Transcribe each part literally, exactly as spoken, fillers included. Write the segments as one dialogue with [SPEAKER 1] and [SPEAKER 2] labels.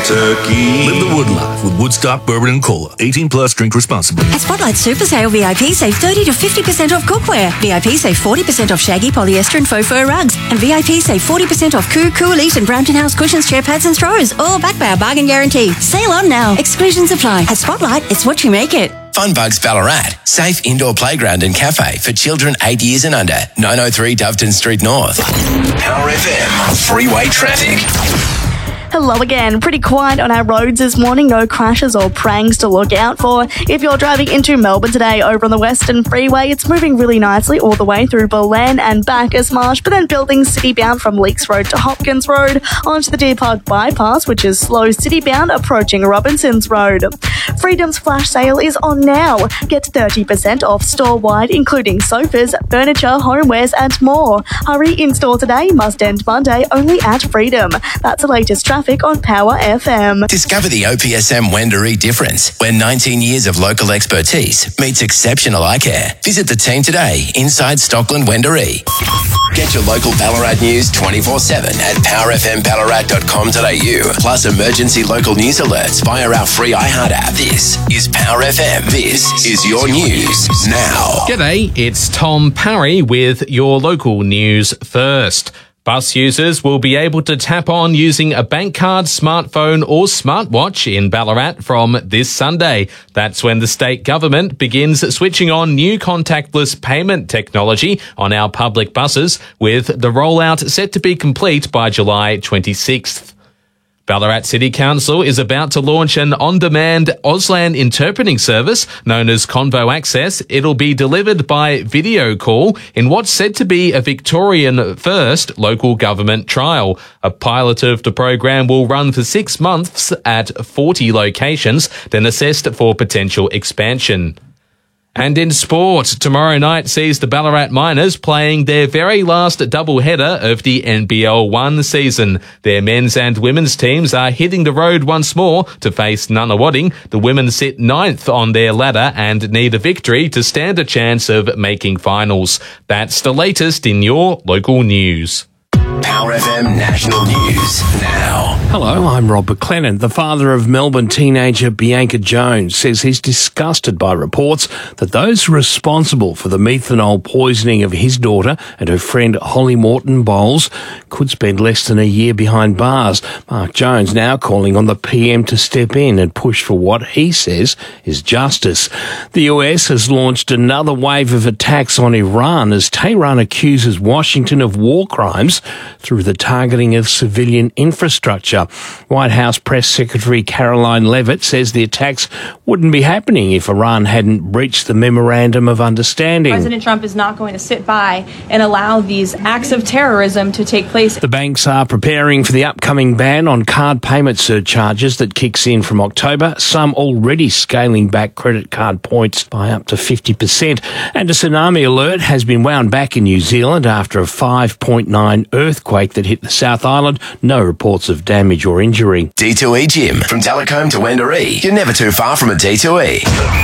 [SPEAKER 1] turkey.
[SPEAKER 2] Live the wood life with Woodstock Bourbon and Cola. eighteen plus, drink responsibly.
[SPEAKER 3] At Spotlight Super Sale V I P, save thirty to fifty percent off cookware. V I P save forty percent off shaggy, polyester and faux fur rugs. And V I P save forty percent off Coo, Coolite and Brampton House cushions, chair pads and throws. All backed by our bargain guarantee. Sale on now. Exclusions apply. At Spotlight, it's what you make it.
[SPEAKER 4] Funbugs Ballarat. Safe indoor playground and cafe for children eight years and under. nine oh three Doveton Street North. Power F M. Freeway traffic.
[SPEAKER 5] Hello again. Pretty quiet on our roads this morning. No crashes or prangs to look out for. If you're driving into Melbourne today over on the Western Freeway, it's moving really nicely all the way through Bolen and Bacchus Marsh, but then building city bound from Leaks Road to Hopkins Road onto the Deer Park Bypass, which is slow city bound approaching Robinson's Road. Freedom's flash sale is on now. Get thirty percent off store-wide, including sofas, furniture, homewares and more. Hurry in store today, must end Monday, only at Freedom. That's the latest traffic on Power F M.
[SPEAKER 4] Discover the O P S M Wendouree difference, where nineteen years of local expertise meets exceptional eye care. Visit the team today inside Stockland Wendouree. Get your local Ballarat news twenty-four seven at power f m ballarat dot com dot a u. Plus emergency local news alerts via our free iHeart app. This is Power F M. This is your news now.
[SPEAKER 6] G'day, it's Tom Parry with your local news first. Bus users will be able to tap on using a bank card, smartphone or smartwatch in Ballarat from this Sunday. That's when the state government begins switching on new contactless payment technology on our public buses, with the rollout set to be complete by July twenty-sixth. Ballarat City Council is about to launch an on-demand Auslan interpreting service known as Convo Access. It'll be delivered by video call in what's said to be a Victorian first local government trial. A pilot of the program will run for six months at forty locations, then assessed for potential expansion. And in sport, tomorrow night sees the Ballarat Miners playing their very last doubleheader of the N B L one season. Their men's and women's teams are hitting the road once more to face Nunawading. The women sit ninth on their ladder and need a victory to stand a chance of making finals. That's the latest in your local news.
[SPEAKER 4] Power F M National News now.
[SPEAKER 7] Hello, I'm Rob McLennan. The father of Melbourne teenager Bianca Jones says he's disgusted by reports that those responsible for the methanol poisoning of his daughter and her friend Holly Morton Bowles could spend less than a year behind bars. Mark Jones now calling on the P M to step in and push for what he says is justice. The U S has launched another wave of attacks on Iran as Tehran accuses Washington of war crimes through the targeting of civilian infrastructure. White House Press Secretary Caroline Leavitt says the attacks wouldn't be happening if Iran hadn't breached the Memorandum of Understanding.
[SPEAKER 8] President Trump is not going to sit by and allow these acts of terrorism to take place.
[SPEAKER 7] The banks are preparing for the upcoming ban on card payment surcharges that kicks in from October, some already scaling back credit card points by up to fifty percent. And a tsunami alert has been wound back in New Zealand after a five point nine earthquake that hit the South Island. No reports of damage or injury.
[SPEAKER 4] D two E Gym. From Telecombe to Wendouree. You're never too far from a D two E.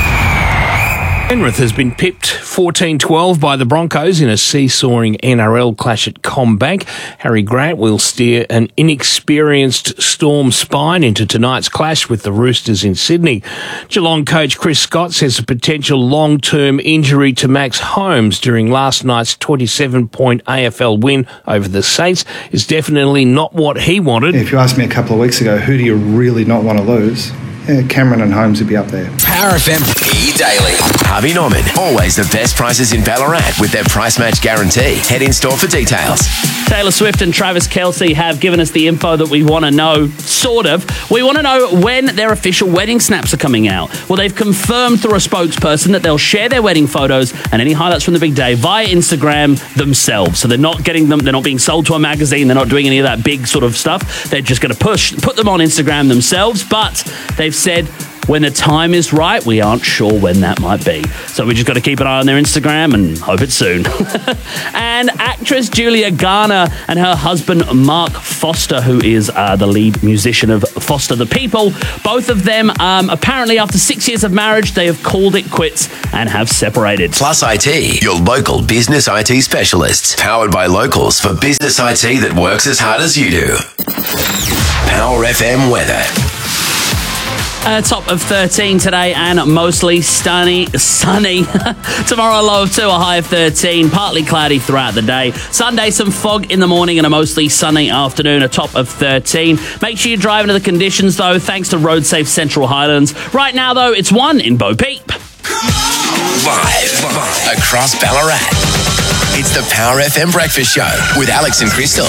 [SPEAKER 7] Penrith has been pipped fourteen twelve by the Broncos in a seesawing N R L clash at CommBank. Harry Grant will steer an inexperienced Storm spine into tonight's clash with the Roosters in Sydney. Geelong coach Chris Scott says a potential long-term injury to Max Holmes during last night's twenty-seven point A F L win over the Saints is definitely not what he wanted.
[SPEAKER 9] If you asked me a couple of weeks ago, who do you really not want to lose? Yeah, Cameron and Holmes would be up there.
[SPEAKER 4] Power F M E-Daily. Harvey Norman. Always the best prices in Ballarat with their price match guarantee. Head in store for details.
[SPEAKER 10] Taylor Swift and Travis Kelce have given us the info that we want to know, sort of. We want to know when their official wedding snaps are coming out. Well, they've confirmed through a spokesperson that they'll share their wedding photos and any highlights from the big day via Instagram themselves. So they're not getting them, they're not being sold to a magazine, they're not doing any of that big sort of stuff. They're just going to push, put them on Instagram themselves, but they've said when the time is right, we aren't sure when that might be. So we just got to keep an eye on their Instagram and hope it's soon. And actress Julia Garner and her husband Mark Foster, who is uh, the lead musician of Foster the People, both of them, um, apparently after six years of marriage, they have called it quits and have separated.
[SPEAKER 4] Plus I T, your local business I T specialists. Powered by locals for business I T that works as hard as you do. Power F M weather.
[SPEAKER 10] A top of thirteen today and mostly sunny. Sunny. Tomorrow, a low of two, a high of thirteen. Partly cloudy throughout the day. Sunday, some fog in the morning and a mostly sunny afternoon, a top of thirteen. Make sure you drive into the conditions, though, thanks to Road Safe Central Highlands. Right now, though, it's one in Bo Peep.
[SPEAKER 4] Live, live across Ballarat. It's the Power F M Breakfast Show with Alex and Crystal.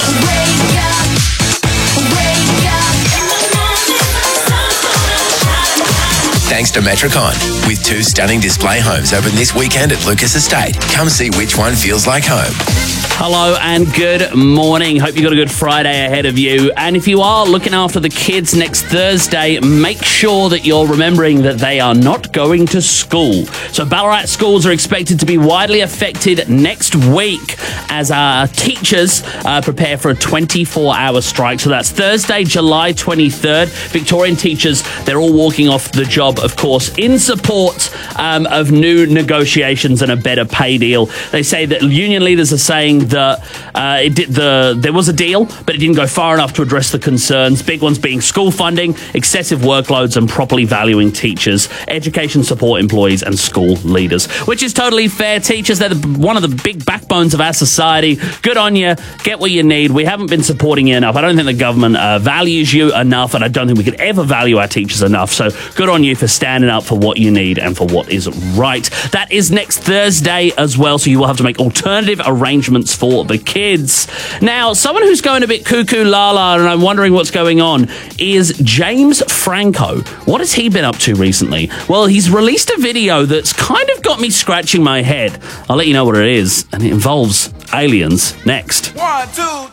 [SPEAKER 4] Thanks to Metricon. With two stunning display homes open this weekend at Lucas Estate. Come see which one feels like home.
[SPEAKER 10] Hello and good morning. Hope you got a good Friday ahead of you. And if you are looking after the kids next Thursday, make sure that you're remembering that they are not going to school. So Ballarat schools are expected to be widely affected next week as our teachers uh, prepare for a twenty-four hour strike. So that's Thursday, July twenty-third. Victorian teachers, they're all walking off the job, of course, in support um, of new negotiations and a better pay deal. They say that union leaders are saying that uh, it did, the there was a deal, but it didn't go far enough to address the concerns. Big ones being school funding, excessive workloads, and properly valuing teachers, education support employees, and school leaders. Which is totally fair. Teachers, they're the, one of the big backbones of our society. Good on you. Get what you need. We haven't been supporting you enough. I don't think the government uh, values you enough, and I don't think we could ever value our teachers enough. So good on you for standing up for what you need and for what is right. That is next Thursday as well, so you will have to make alternative arrangements for the kids. Now, someone who's going a bit cuckoo la-la, and I'm wondering what's going on, is James Franco. What has he been up to recently? Well, he's released a video that's kind of got me scratching my head. I'll let you know what it is, and it involves aliens next.
[SPEAKER 1] One, two,